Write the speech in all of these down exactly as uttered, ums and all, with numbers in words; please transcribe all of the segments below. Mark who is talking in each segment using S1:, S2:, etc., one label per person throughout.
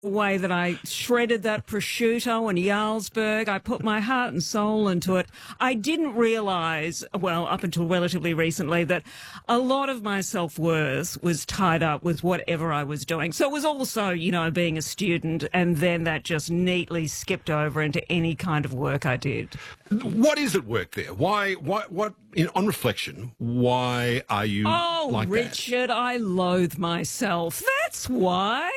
S1: the way that I shredded that prosciutto in Jarlsberg. I put my heart and soul into it. I didn't realise, well, up until relatively recently, that a lot of my self-worth was tied up with whatever I was doing. So it was also, you know, being a student, and then that just neatly skipped over into any kind of work I did.
S2: What is at work there? Why, why, what, in, on reflection, why are you
S1: oh,
S2: like that?
S1: Oh, Richard, I loathe myself. That's why.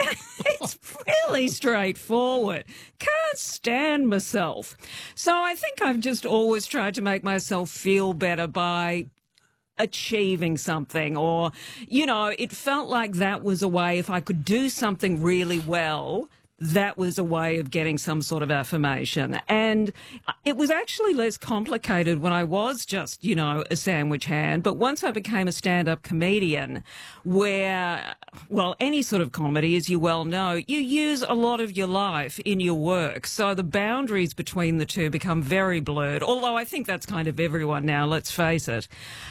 S1: It's really straightforward. Can't stand myself. So I think I've just always tried to make myself feel better by achieving something, or, you know, it felt like that was a way, if I could do something really well, that was a way of getting some sort of affirmation. And it was actually less complicated when I was just, you know, a sandwich hand. But once I became a stand-up comedian, where, well, any sort of comedy, as you well know, you use a lot of your life in your work. So the boundaries between the two become very blurred, although I think that's kind of everyone now, let's face it.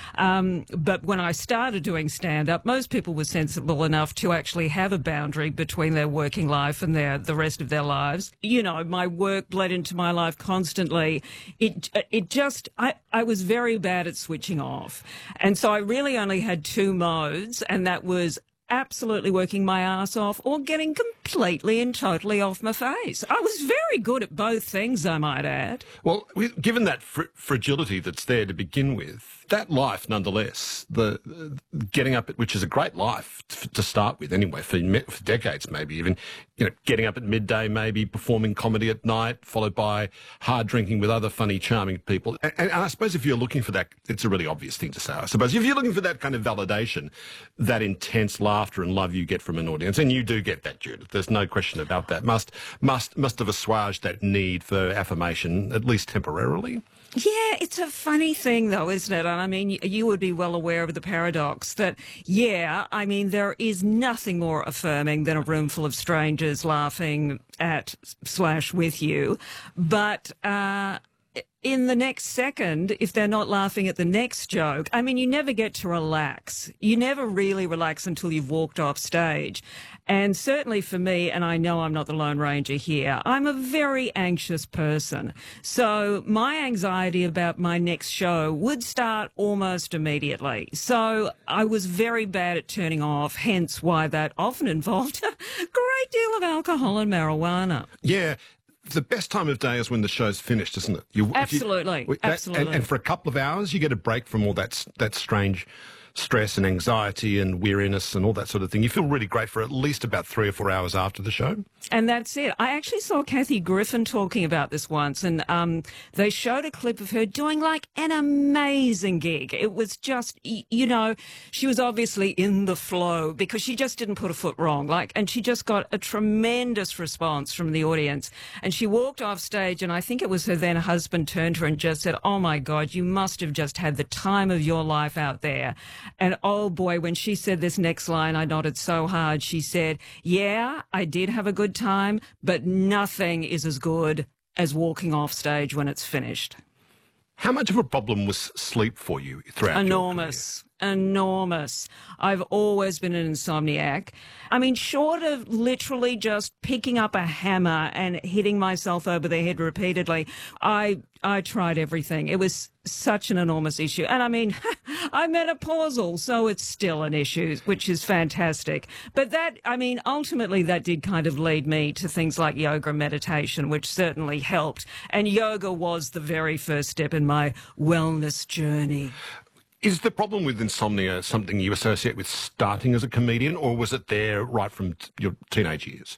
S1: Um, but when I started doing stand-up, most people were sensible enough to actually have a boundary between their working life and their the rest of their lives. You know, my work bled into my life constantly. It it just, I, I was very bad at switching off. And so I really only had two modes, and that was absolutely working my ass off or getting completely and totally off my face. I was very good at both things, I might add.
S2: Well, given that fr fragility that's there to begin with, that life, nonetheless, the uh, getting up, at, which is a great life to start with anyway, for, for decades maybe even, you know, getting up at midday maybe, performing comedy at night, followed by hard drinking with other funny, charming people. And, and I suppose if you're looking for that, it's a really obvious thing to say, I suppose. If you're looking for that kind of validation, that intense laughter and love you get from an audience, and you do get that, Judith, there's no question about that, must, must, must have assuaged that need for affirmation, at least temporarily.
S1: Yeah, it's a funny thing, though, isn't it? And I mean, you would be well aware of the paradox that, yeah, I mean, there is nothing more affirming than a room full of strangers laughing at slash with you. But uh, in the next second, if they're not laughing at the next joke, I mean, you never get to relax. You never really relax until you've walked off stage. And certainly for me, and I know I'm not the Lone Ranger here, I'm a very anxious person. So my anxiety about my next show would start almost immediately. So I was very bad at turning off, hence why that often involved a great deal of alcohol and marijuana.
S2: Yeah. The best time of day is when the show's finished, isn't it? You,
S1: absolutely,
S2: you, that,
S1: absolutely.
S2: And, and for a couple of hours, you get a break from all that that strange stress and anxiety and weariness and all that sort of thing. You feel really great for at least about three or four hours after the show.
S1: And that's it. I actually saw Kathy Griffin talking about this once, and um, they showed a clip of her doing like an amazing gig. It was just, you know, she was obviously in the flow because she just didn't put a foot wrong. Like, and she just got a tremendous response from the audience. And she walked off stage, and I think it was her then husband turned to her and just said, "Oh my God, you must have just had the time of your life out there." And oh boy, when she said this next line, I nodded so hard. She said, "Yeah, I did have a good time, but nothing is as good as walking off stage when it's finished."
S2: How much of a problem was sleep for you throughout
S1: Enormous.
S2: your career?
S1: Enormous. I've always been an insomniac. I mean, short of literally just picking up a hammer and hitting myself over the head repeatedly, I I tried everything. It was such an enormous issue. And I mean, I'm menopausal, so it's still an issue, which is fantastic. But that, I mean, ultimately that did kind of lead me to things like yoga and meditation, which certainly helped. And yoga was the very first step in my wellness journey.
S2: Is the problem with insomnia something you associate with starting as a comedian, or was it there right from t your teenage years?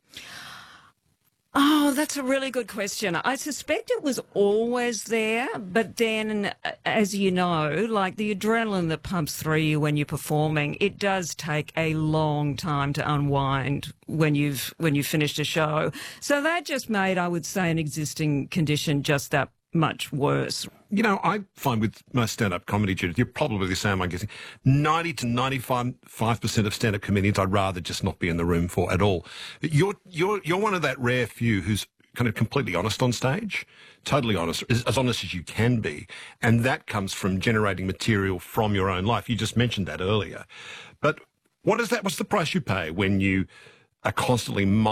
S1: Oh, that's a really good question. I suspect it was always there, but then, as you know, like the adrenaline that pumps through you when you're performing, it does take a long time to unwind when you've when you've finished a show. So that just made, I would say, an existing condition just that much worse.
S2: You know, I find with most stand-up comedy, Judith, you're probably the same, I'm guessing, ninety to ninety-five percent of stand-up comedians I'd rather just not be in the room for at all. You're, you're, you're one of that rare few who's kind of completely honest on stage, totally honest, as, as honest as you can be, and that comes from generating material from your own life. You just mentioned that earlier. But what is that? What's the price you pay when you are constantly